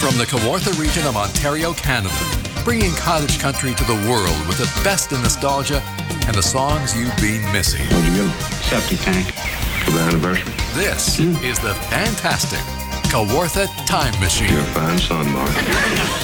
From the Kawartha region of Ontario, Canada, bringing cottage country to the world with the best in nostalgia and the songs you've been missing. What'd you get? Septic tank for the anniversary. This is the fantastic Kawartha Time Machine. You're a fine son, Mark.